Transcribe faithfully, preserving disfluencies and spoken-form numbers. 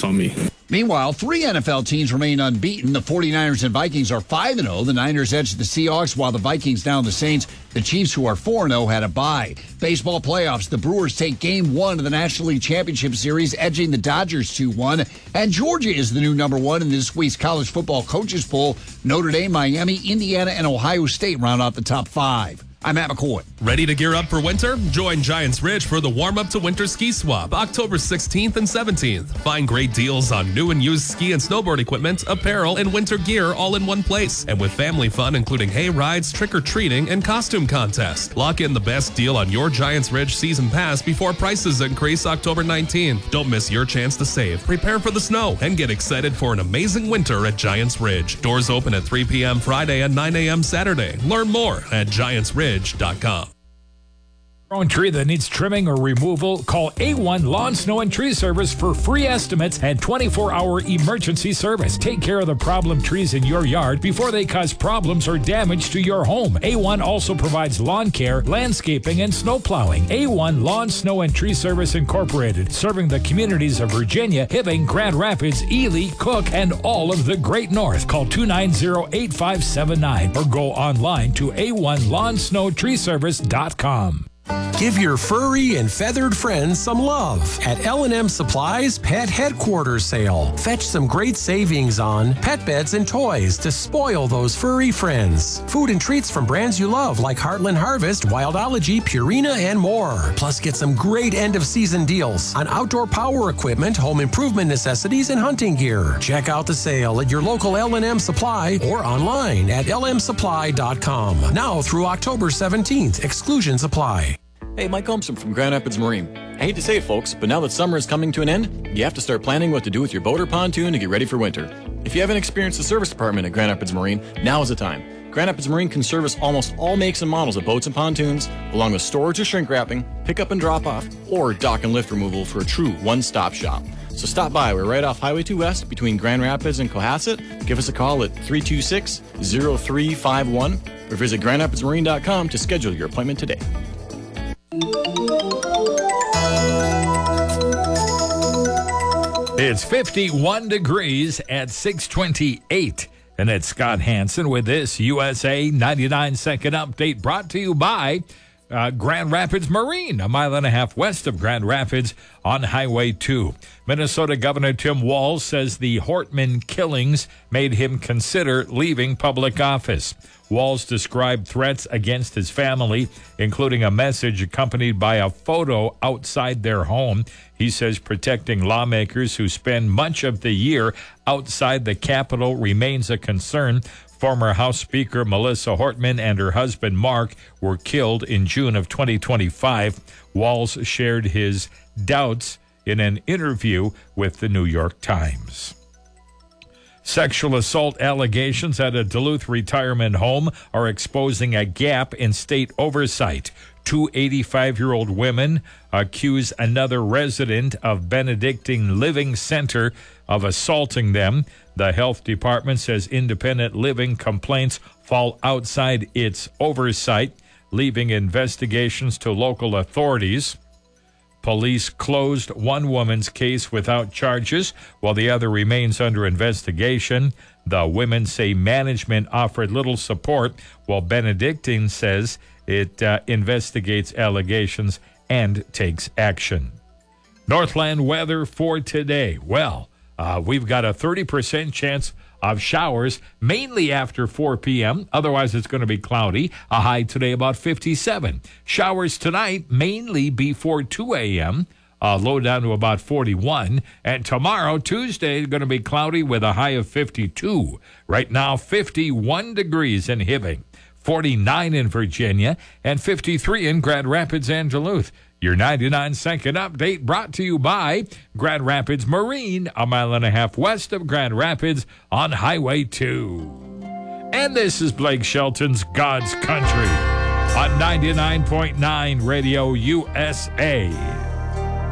on me. Meanwhile, three N F L teams remain unbeaten. The 49ers and Vikings are five and oh. The Niners edged the Seahawks, while the Vikings down the Saints. The Chiefs, who are four and oh, had a bye. Baseball playoffs, the Brewers take game one of the National League Championship Series, edging the Dodgers two one. And Georgia is the new number one in this week's college football coaches poll. Notre Dame, Miami, Indiana, and Ohio State round out the top five. I'm Matt McCoy. Ready to gear up for winter? Join Giants Ridge for the warm-up to winter ski swap, October sixteenth and seventeenth. Find great deals on new and used ski and snowboard equipment, apparel, and winter gear all in one place. And with family fun, including hay rides, trick-or-treating, and costume contests. Lock in the best deal on your Giants Ridge season pass before prices increase October nineteenth. Don't miss your chance to save. Prepare for the snow and get excited for an amazing winter at Giants Ridge. Doors open at three p.m. Friday and nine a.m. Saturday. Learn more at giants ridge dot com. Own tree that needs trimming or removal, call A one Lawn, Snow, and Tree Service for free estimates and twenty-four hour emergency service. Take care of the problem trees in your yard before they cause problems or damage to your home. A one also provides lawn care, landscaping, and snow plowing. A one Lawn, Snow, and Tree Service Incorporated, serving the communities of Virginia, Hibbing, Grand Rapids, Ely, Cook, and all of the Great North. Call two nine zero, eight five seven nine or go online to A one Lawn, Snow, Tree Service dot com. Give your furry and feathered friends some love at L and M Supply's Pet Headquarters Sale. Fetch some great savings on pet beds and toys to spoil those furry friends. Food and treats from brands you love like Heartland Harvest, Wildology, Purina, and more. Plus, get some great end-of-season deals on outdoor power equipment, home improvement necessities, and hunting gear. Check out the sale at your local L and M Supply or online at L M supply dot com. Now through October seventeenth, exclusions apply. Hey, Mike Holmstrom from Grand Rapids Marine. I hate to say it, folks, but now that summer is coming to an end, you have to start planning what to do with your boat or pontoon to get ready for winter. If you haven't experienced the service department at Grand Rapids Marine, now is the time. Grand Rapids Marine can service almost all makes and models of boats and pontoons, along with storage or shrink wrapping, pick-up and drop-off, or dock and lift removal for a true one-stop shop. So stop by. We're right off Highway two West between Grand Rapids and Cohasset. Give us a call at three two six, zero three five one or visit grand rapids marine dot com to schedule your appointment today. It's fifty-one degrees at six twenty-eight. And it's Scott Hansen with this U S A ninety-nine second update brought to you by uh, Grand Rapids Marine, a mile and a half west of Grand Rapids on Highway two. Minnesota Governor Tim Walz says the Hortman killings made him consider leaving public office. Walz described threats against his family, including a message accompanied by a photo outside their home. He says protecting lawmakers who spend much of the year outside the Capitol remains a concern. Former House Speaker Melissa Hortman and her husband Mark were killed in June of twenty twenty-five. Walz shared his doubts in an interview with the New York Times. Sexual assault allegations at a Duluth retirement home are exposing a gap in state oversight. Two eighty-five-year-old women accuse another resident of Benedictine Living Center of assaulting them. The health department says independent living complaints fall outside its oversight, leaving investigations to local authorities. Police closed one woman's case without charges, while the other remains under investigation. The women say management offered little support, while Benedictine says it uh, investigates allegations and takes action. Northland weather for today. Well, uh, we've got a thirty percent chance of showers, mainly after four p.m. Otherwise, it's going to be cloudy. A high today about fifty-seven. Showers tonight, mainly before two a.m., uh, low down to about forty-one. And tomorrow, Tuesday, going to be cloudy with a high of fifty-two. Right now, fifty-one degrees in Hibbing, forty-nine in Virginia, and fifty-three in Grand Rapids and Duluth. Your ninety-nine second update brought to you by Grand Rapids Marine, a mile and a half west of Grand Rapids on Highway two. And this is Blake Shelton's God's Country on ninety-nine point nine Radio U S A.